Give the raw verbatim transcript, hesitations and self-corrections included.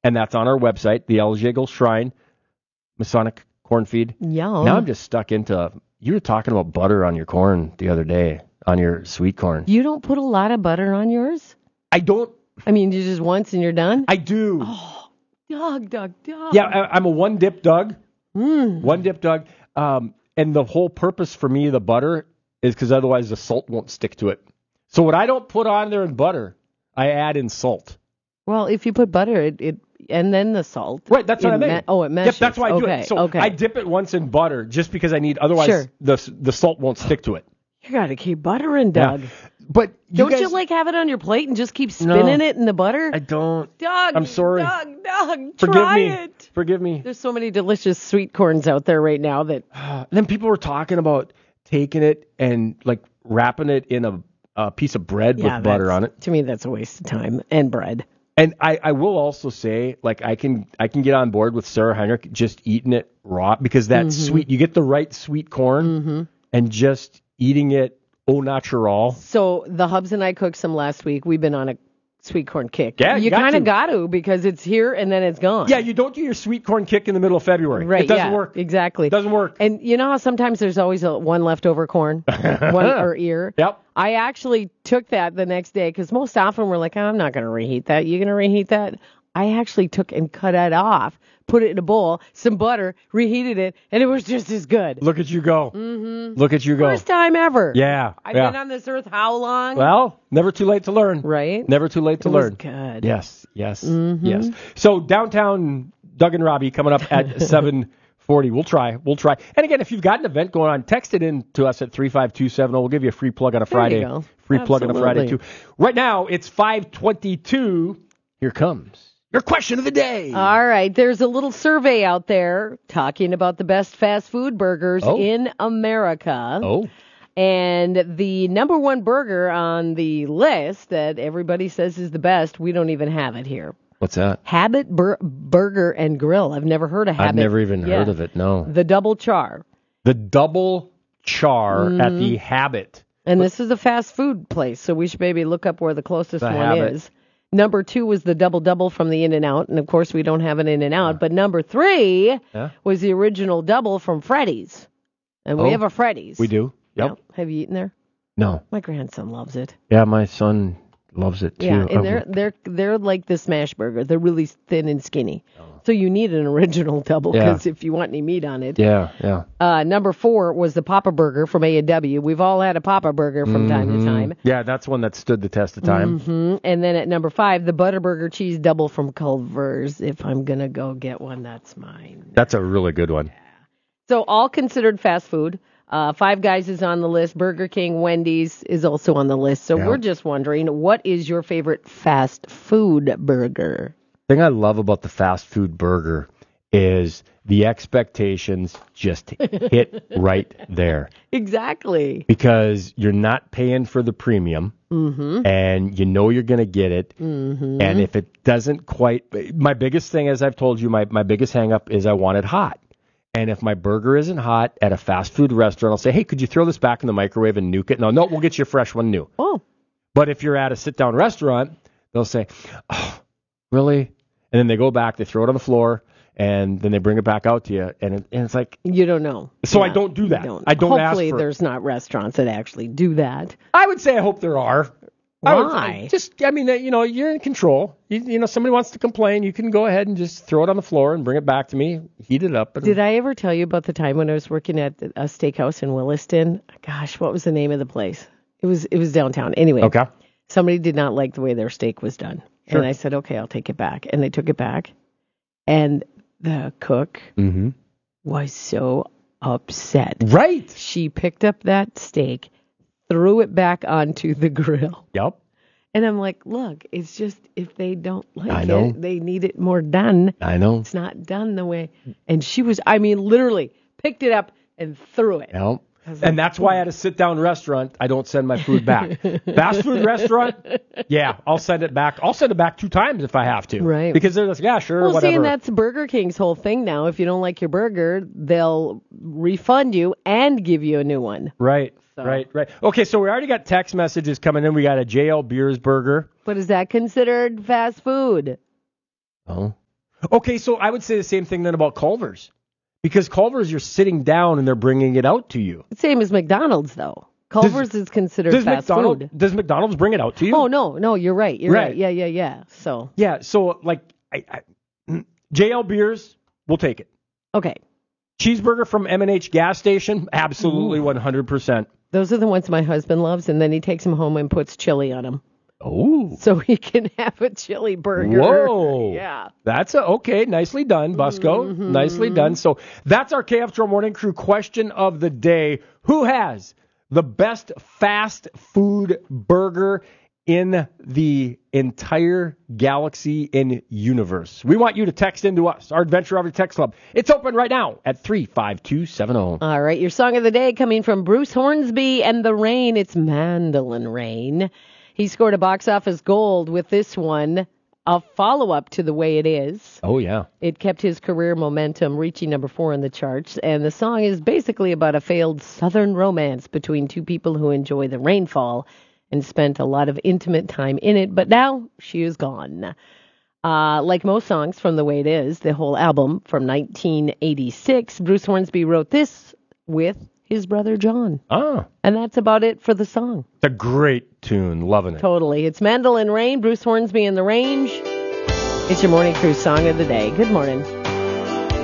and that's on our website, the El Jiggle Shrine Masonic Corn Feed. Yum. Now I'm just stuck into, you were talking about butter on your corn the other day, on your sweet corn. You don't put a lot of butter on yours? I don't. I mean, you just once and you're done? I do. Oh, Doug, Doug, Doug. Yeah, I, I'm a one dip Doug. Mm. One dip Doug. Um, and the whole purpose for me, the butter, is because otherwise the salt won't stick to it. So what I don't put on there in butter, I add in salt. Well, if you put butter, it, it and then the salt. Right, that's what I mean. Me- oh, it meshes. Yep, that's why I okay, do it. So okay. I dip it once in butter just because I need, otherwise Sure. the the salt won't stick to it. You got to keep buttering, Doug. Yeah. But you don't guys, you like have it on your plate and just keep spinning No, it in the butter? I don't. Doug, I'm sorry. Doug, Doug, Forgive try me. it. Forgive me. There's so many delicious sweet corns out there right now that. And then people were talking about taking it and like wrapping it in a, a piece of bread Yeah, with butter that's- on it. To me, that's a waste of time and bread. And I, I will also say, like, I can I can get on board with Sarah Heinrich just eating it raw because that Mm-hmm. sweet, you get the right sweet corn and just eating it au natural. So the Hubs and I cooked some last week. We've been on a sweet corn kick. Yeah, you you got kind to. of got to because it's here and then it's gone. Yeah, you don't do your sweet corn kick in the middle of February. Right, It doesn't yeah, work. Exactly. It doesn't work. And you know how sometimes there's always a, one leftover corn, one or ear? Yep. I actually took that the next day because most often we're like, oh, I'm not going to reheat that. You going to reheat that? I actually took and cut it off, put it in a bowl, some butter, reheated it, and it was just as good. Look at you go. Mm-hmm. Look at you go. First time ever. Yeah. I've yeah. been on this earth how long? Well, never too late to learn. Right? Never too late to It was learn. good. Yes, yes, Mm-hmm. yes. So downtown Doug and Robbie coming up at seven forty. We'll try. We'll try. And again, if you've got an event going on, text it in to us at three five two seven zero. We'll give you a free plug on a There you Friday. go. Free plug on a Friday, Absolutely. too. Right now, it's five twenty-two. Here comes your question of the day. All right. There's a little survey out there talking about the best fast food burgers Oh. in America. oh. And the number one burger on the list that everybody says is the best, we don't even have it here. What's that? Habit Bur- Burger and Grill. I've never heard of Habit. I've never even Yeah. heard of it, no. The double char. The double char Mm-hmm. at the Habit. And this is a fast food place, so we should maybe look up where the closest The one Habit. is. Number two was the Double Double from the In-N-Out, and of course we don't have an In-N-Out. But number three Yeah. was the original Double from Freddy's. And we Oh, have a Freddy's. We do? Yep. Yeah. Have you eaten there? No. My grandson loves it. Yeah, my son loves it, too. Yeah, I- and they're they're they're like the smash burger. They're really thin and skinny. So you need an original double Oh. Yeah. because if you want any meat on it. Yeah, yeah. Uh, number four was the Papa Burger from A and W. We've all had a Papa Burger from time to time. Yeah, that's one that stood the test of time. hmm And then at number five, the Butterburger Cheese Double from Culver's. If I'm going to go get one, that's mine. That's a really good one. So all considered fast food. Uh, Five Guys is on the list. Burger King, Wendy's is also on the list. So Yeah. we're just wondering, what is your favorite fast food burger? thing I love about the fast food burger is the expectations just hit right there. Exactly. Because you're not paying for the premium, Mm-hmm. and you know you're going to get it. Mm-hmm. And if it doesn't quite, my biggest thing, as I've told you, my, my biggest hang up is I want it hot. And if my burger isn't hot at a fast food restaurant, I'll say, hey, could you throw this back in the microwave and nuke it? No, no, we'll get you a fresh one new. Oh, But if you're at a sit-down restaurant, they'll say, oh, really? And then they go back, they throw it on the floor, and then they bring it back out to you. And, it, and it's like, you don't know. so I Yeah, don't do you that. don't. I don't ask Hopefully for it. there's not restaurants that actually do that. I would say I hope there are. I would- Why? just, I mean, you know, you're in control. You, you know, somebody wants to complain, you can go ahead and just throw it on the floor and bring it back to me, heat it up. And, Did I ever tell you about the time when I was working at a steakhouse in Williston? Gosh, what was the name of the place? It was it was downtown. Anyway, Okay. somebody did not like the way their steak was done. Sure. And I said, okay, I'll take it back. And they took it back. And the cook Mm-hmm. was so upset. Right. She picked up that steak, threw it back onto the grill. Yep. And I'm like, look, it's just if they don't like I know. it, they need it more done. I know. It's not done the way. And she was, I mean, literally picked it up and threw it. Yep. was And like, that's why at a sit-down restaurant, I don't send my food back. Fast food restaurant, yeah, I'll send it back. I'll send it back two times if I have to. Right. Because they're just, yeah, sure, Well, whatever. see, and that's Burger King's whole thing now. If you don't like your burger, they'll refund you and give you a new one. Right, So- right, right. Okay, so we already got text messages coming in. We got a J L Beers burger. But is that considered fast food? Oh. Okay, so I would say the same thing then about Culver's. Because Culver's, you're sitting down and they're bringing it out to you. Same as McDonald's, though. Culver's does, is considered does fast McDonald, food. Does McDonald's bring it out to you? Oh, no, no, you're right. You're right. right. Yeah, yeah, yeah. So. Yeah, so like I, I, J L Beers, we'll take it. Okay. Cheeseburger from M and H gas station, absolutely. Ooh. one hundred percent. Those are the ones my husband loves, and then he takes them home and puts chili on them. Oh. So he can have a chili burger. Whoa. Yeah. That's a, okay. Nicely done, Busco. Mm-hmm. Nicely done. So that's our K F T R Morning Crew question of the day. Who has the best fast food burger in the entire galaxy and universe? We want you to text into us, our Adventure Hour Text Club. It's open right now at three five two seven zero. All right. Your song of the day coming from Bruce Hornsby and the Rain. It's Mandolin Rain. He scored a box office gold with this one, a follow-up to The Way It Is. Oh, yeah. It kept his career momentum, reaching number four in the charts. And the song is basically about a failed Southern romance between two people who enjoy the rainfall and spent a lot of intimate time in it. But now she is gone. Uh, like most songs from The Way It Is, the whole album from nineteen eighty-six, Bruce Hornsby wrote this with his brother John. Ah. And that's about it for the song. It's a great tune. Loving it. Totally. It's Mandolin Rain, Bruce Hornsby and the Range. It's your Morning Crew song of the day. Good morning.